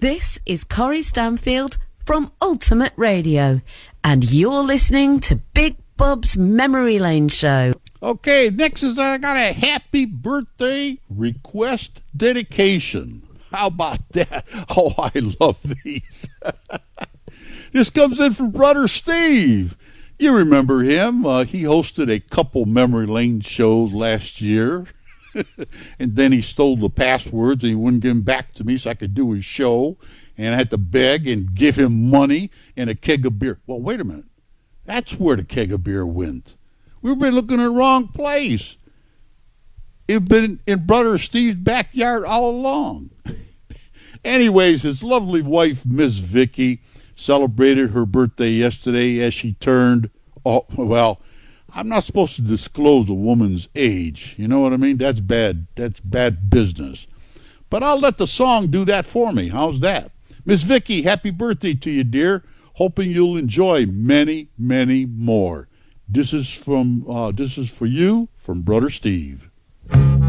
This is Corrie Stanfield from Ultimate Radio, and you're listening to Big Bob's Memory Lane Show. Okay, next is I got a happy birthday request dedication. How about that? Oh, I love these. This comes in from Brother Steve. You remember him. He hosted a couple Memory Lane shows last year. And then he stole the passwords and he wouldn't give them back to me so I could do his show. And I had to beg and give him money and a keg of beer. Well, wait a minute. That's where the keg of beer went. We've been looking in the wrong place. It's been in Brother Steve's backyard all along. Anyways, his lovely wife, Miss Vicky, celebrated her birthday yesterday as she turned, I'm not supposed to disclose a woman's age. You know what I mean? That's bad. That's bad business. But I'll let the song do that for me. How's that? Miss Vicky, happy birthday to you, dear. Hoping you'll enjoy many, many more. This is for you from Brother Steve.